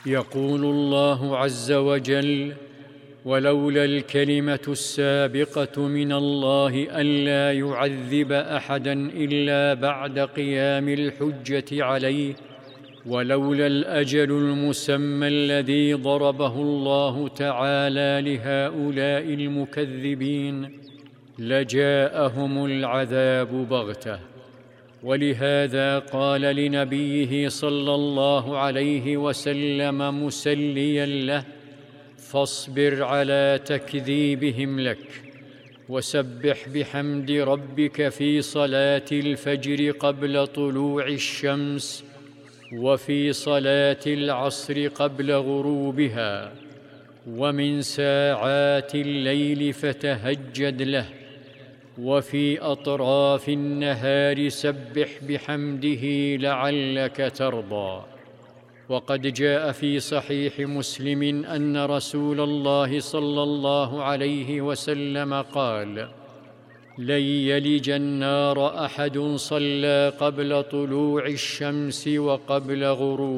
يقول الله عز وجل: ولولا الكلمة السابقة من الله ألا يعذب أحدا إلا بعد قيام الحجة عليه، ولولا الأجل المسمى الذي ضربه الله تعالى لهؤلاء المكذبين لجاءهم العذاب بغتة. ولهذا قال لنبيه صلى الله عليه وسلم مسليا له: فاصبر على تكذيبهم لك، وسبح بحمد ربك في صلاة الفجر قبل طلوع الشمس، وفي صلاة العصر قبل غروبها، ومن ساعات الليل فتهجد له، وفي أطراف النهار سبح بحمده لعلك ترضى. وقد جاء في صحيح مسلم أن رسول الله صلى الله عليه وسلم قال: لن يلج النار أحد صلى قبل طلوع الشمس وقبل غروبها.